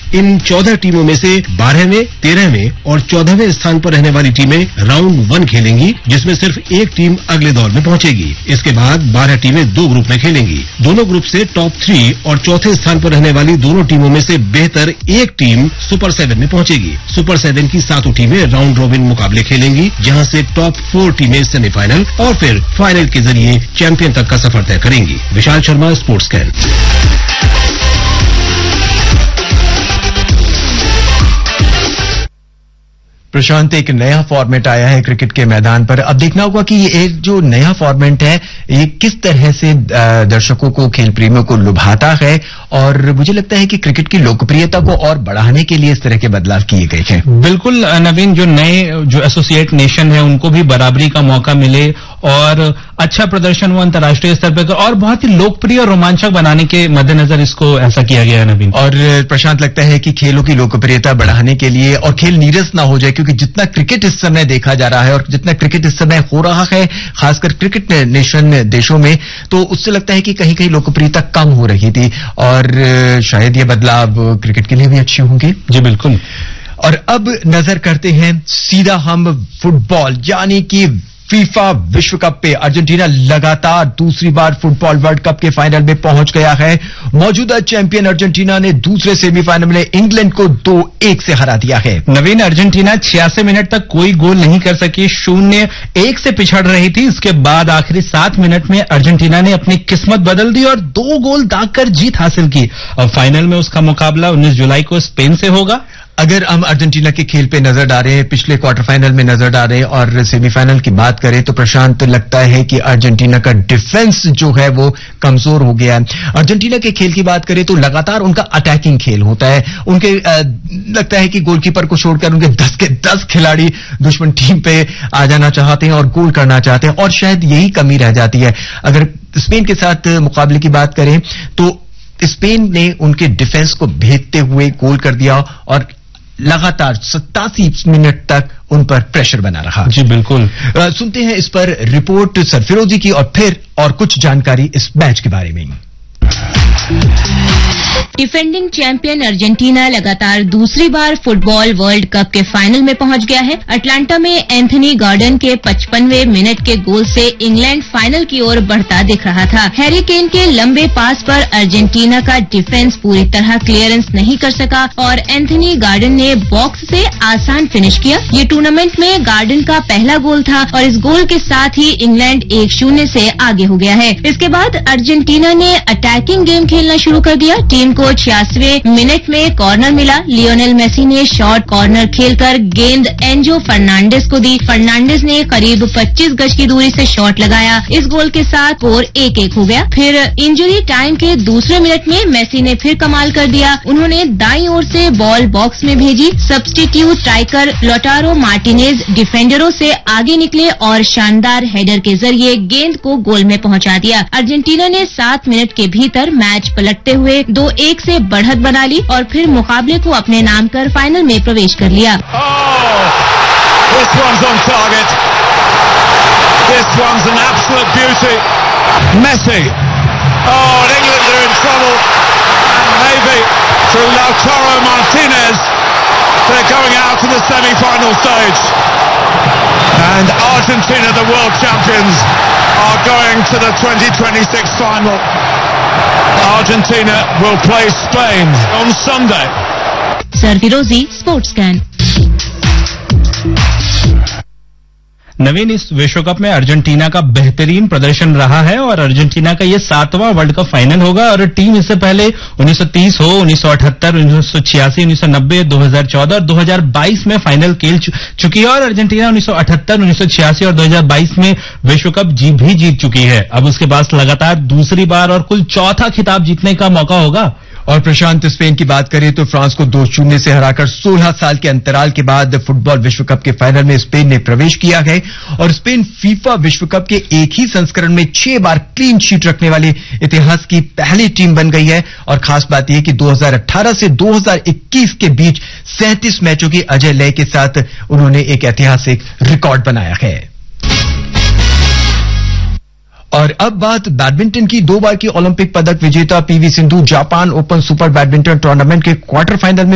इन 14 टीमों में से 12वें, 13वें और 14वें स्थान पर रहने वाली टीमें राउंड 1 खेलेंगी, जिसमें सिर्फ एक टीम अगले दौर में पहुंचेगी। इसके बाद 12 टीमें 2 ग्रुप में खेलेंगी। दोनों ग्रुप से टॉप 3 और चौथे स्थान पर रहने वाली दोनों टीमों में से बेहतर एक टीम सुपर 7 में पहुंचेगी। सुपर 7 की 7 टीमें राउंड रॉबिन मुकाबले खेलेंगी, जहां से टॉप 4 टीमें सेमीफाइनल और फिर फाइनल के जरिए चैंपियन तक का सफर तय करेंगी। Vishal Sharma, sports can. प्रशांत, एक नया फॉर्मेट आया है क्रिकेट के मैदान पर। अब देखना होगा कि ये एक जो नया फॉर्मेट है ये किस तरह से दर्शकों को, खेल प्रेमियों को लुभाता है, और मुझे लगता है कि क्रिकेट की लोकप्रियता को और बढ़ाने के लिए इस तरह के बदलाव किए गए हैं। बिल्कुल नवीन, जो नए जो एसोसिएट नेशन है उनको भी बराबरी का मौका मिले और अच्छा प्रदर्शन हो अंतर्राष्ट्रीय स्तर पर, और बहुत ही लोकप्रिय और रोमांचक बनाने के मद्देनजर इसको ऐसा किया गया है नवीन। और प्रशांत, लगता है कि खेलों की लोकप्रियता बढ़ाने के लिए और खेल नीरस ना हो जाए, क्योंकि जितना क्रिकेट इस समय देखा जा रहा है और जितना क्रिकेट इस समय हो रहा है, खासकर क्रिकेट नेशन देशों में, तो उससे लगता है कि कहीं कहीं लोकप्रियता कम हो रही थी, और शायद ये बदलाव क्रिकेट के लिए भी अच्छे होंगे। जी बिल्कुल। और अब नजर करते हैं सीधा हम फुटबॉल यानी कि फीफा विश्व कप पे। अर्जेंटीना लगातार दूसरी बार फुटबॉल वर्ल्ड कप के फाइनल में पहुंच गया है। मौजूदा चैंपियन अर्जेंटीना ने दूसरे सेमीफाइनल में इंग्लैंड को 2-1 से हरा दिया है। नवीन, अर्जेंटीना 86 मिनट तक कोई गोल नहीं कर सकी, 0-1 से पिछड़ रही थी। इसके बाद आखिरी 7 मिनट में अर्जेंटीना ने अपनी किस्मत बदल दी और 2 गोल दागकर जीत हासिल की। अब फाइनल में उसका मुकाबला 19 जुलाई को स्पेन से होगा। अगर हम अर्जेंटीना के खेल पे नजर डालें, पिछले क्वार्टर फाइनल में नजर डालें और सेमीफाइनल की बात करें, तो प्रशांत, लगता है कि अर्जेंटीना का डिफेंस जो है वो कमजोर हो गया है। अर्जेंटीना के खेल की बात करें तो लगातार उनका अटैकिंग खेल होता है। उनके लगता है कि गोलकीपर को छोड़कर उनके 10 के 10 खिलाड़ी दुश्मन टीम पे आ जाना चाहते हैं और गोल करना चाहते हैं, और शायद यही कमी रह जाती है। अगर स्पेन के साथ मुकाबले की बात करें तो स्पेन ने उनके डिफेंस को भेदते हुए गोल कर दिया और लगातार 87 मिनट तक उन पर प्रेशर बना रहा। जी बिल्कुल। सुनते हैं इस पर रिपोर्ट सरफिरोजी की, और फिर और कुछ जानकारी इस मैच के बारे में। डिफेंडिंग चैंपियन अर्जेंटीना लगातार दूसरी बार फुटबॉल वर्ल्ड कप के फाइनल में पहुंच गया है। अटलांटा में एंथनी गॉर्डन के 55वें मिनट के गोल से इंग्लैंड फाइनल की ओर बढ़ता दिख रहा था। हैरी केन के लंबे पास पर अर्जेंटीना का डिफेंस पूरी तरह क्लियरेंस नहीं कर सका और एंथनी गॉर्डन ने बॉक्स से आसान फिनिश किया। ये टूर्नामेंट में गॉर्डन का पहला गोल था और इस गोल के साथ ही इंग्लैंड 1-0 से आगे हो गया है। इसके बाद अर्जेंटीना ने अटैकिंग गेम खेलना शुरू कर दिया। टीम को 86वें मिनट में कॉर्नर मिला। लियोनेल मेसी ने शॉर्ट कॉर्नर खेलकर गेंद एंजो फर्नांडिस को दी। फर्नांडिस ने करीब 25 गज की दूरी से शॉट लगाया। इस गोल के साथ स्कोर 1-1 हो गया। फिर इंजरी टाइम के दूसरे मिनट में मेसी ने फिर कमाल कर दिया। उन्होंने दाईं ओर से बॉल बॉक्स में भेजी। सब्स्टिट्यूट स्ट्राइकर लोटारो मार्टिनेज डिफेंडरों से आगे निकले और शानदार हेडर के जरिए गेंद को गोल में पहुंचा दिया। अर्जेंटीना ने 7 मिनट के भीतर मैच पलटते हुए 2-1 से बढ़त बना ली और फिर मुकाबले को अपने नाम कर फाइनल में प्रवेश कर लिया। This one's on target. This one's an absolute beauty. Messi. Oh, and England are in trouble. And maybe through Lautaro Martinez, they're going out to the semi-final stage. And Argentina, the world champions, are going to the 2026 final. Argentina will play Spain on Sunday. सरफिरोजी, sports can. नवीन, इस विश्व cup में Argentina का बेहतरीन प्रदर्शन रहा है और Argentina का ये 7वां वर्ल्ड कप फाइनल होगा। और टीम इससे पहले 1930 हो, 1978, 1986, 1990, 2014 और 2022 में फाइनल खेल चुकी है और अर्जेंटीना 1978, 1986 और 2022 में विश्व कप जीत चुकी है। अब उसके पास लगातार दूसरी बार और कुल चौथा खिताब जीतने का मौका होगा। और प्रशांत, स्पेन की बात करें तो फ्रांस को 2-0 से हराकर 16 साल के अंतराल के बाद फुटबॉल विश्व कप के फाइनल में स्पेन ने प्रवेश किया है और स्पेन फीफा विश्व कप के एक ही संस्करण में 6 बार क्लीन शीट रखने वाली इतिहास की पहली टीम बन गई है। और खास बात यह कि 2018 से 2021 के बीच 37 मैचों की अजय लय के साथ उन्होंने एक ऐतिहासिक रिकॉर्ड बनाया है। और अब बात बैडमिंटन की। 2 बार की ओलंपिक पदक विजेता PV Sindhu Japan open super badminton tournament के क्वार्टर फाइनल में